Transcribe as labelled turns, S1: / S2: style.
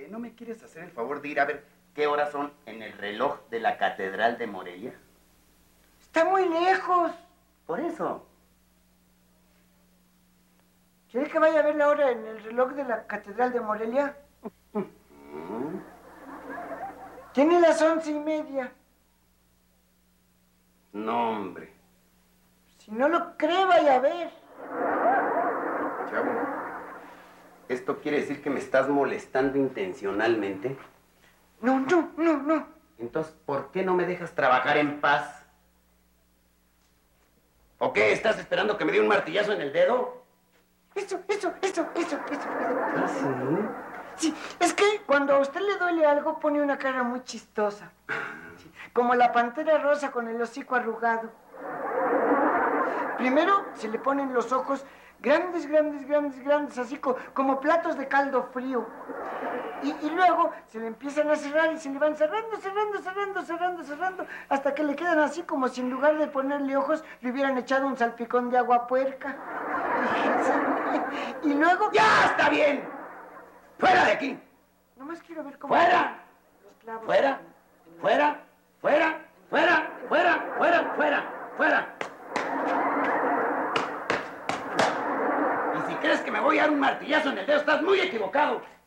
S1: ¿no me quieres hacer el favor de ir a ver qué horas son en el reloj de la Catedral de Morelia?
S2: Está muy lejos.
S1: Por eso.
S2: ¿Quiere que vaya a ver la hora en el reloj de la Catedral de Morelia? Tiene las 11:30.
S1: No, hombre.
S2: Si no lo cree, vaya a ver.
S1: Chavo, ¿esto quiere decir que me estás molestando intencionalmente?
S2: No.
S1: Entonces, ¿por qué no me dejas trabajar en paz? ¿O qué? ¿Estás esperando que me dé un martillazo en el dedo?
S2: Eso.
S1: ¿Ah, sí?
S2: Sí, es que cuando a usted le duele algo pone una cara muy chistosa. Sí, como la pantera rosa con el hocico arrugado. Primero se le ponen los ojos grandes, así como platos de caldo frío. Y luego se le empiezan a cerrar y se le van cerrando, hasta que le quedan así como si en lugar de ponerle ojos le hubieran echado un salpicón de agua puerca. Y luego...
S1: ¡Ya está bien! ¡Fuera de aquí!
S2: Nomás quiero ver cómo...
S1: ¡Fuera!
S2: Los clavos
S1: ¡Fuera! ¡Fuera! ¡Fuera! ¡Fuera! ¡Fuera! ¡Fuera! ¡Fuera! ¡Fuera! Y si crees que me voy a dar un martillazo en el dedo, estás muy equivocado.